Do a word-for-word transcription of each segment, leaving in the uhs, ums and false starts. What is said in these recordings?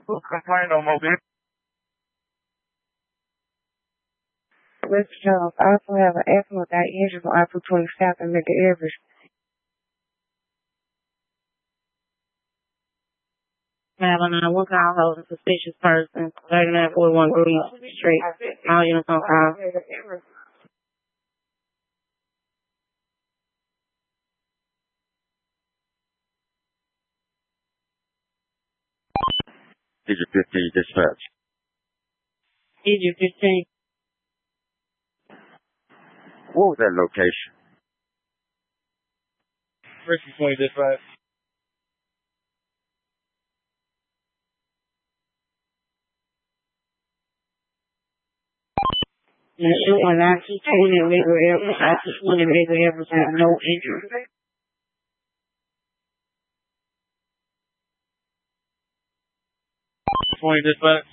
Complain no more, bitch. Mister Jones, I also have an accident without injury on April twenty-seventh and make an average. Have a nine one call holding suspicious person, thirty-nine forty-one Green Street. All units on call. Digit fifteen, dispatch. Digit fifteen. What was that location? Richmond twenty, dispatch. And shoot on nineteen twenty regular average, nineteen twenty regular average, have no injury. twenty, dispatch.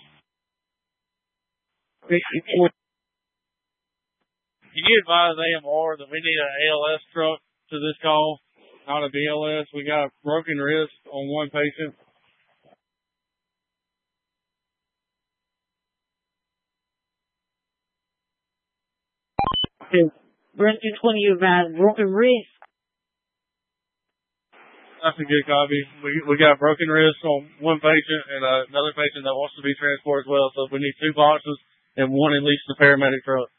Richmond twenty. Can you advise A M R that we need an A L S truck to this call, not a B L S? We got a broken wrist on one patient. Richmond twenty, you advise broken wrist. That's a good copy. We we got a broken wrist on one patient and uh, another patient that wants to be transported as well. So we need two boxes and one at least the paramedic truck.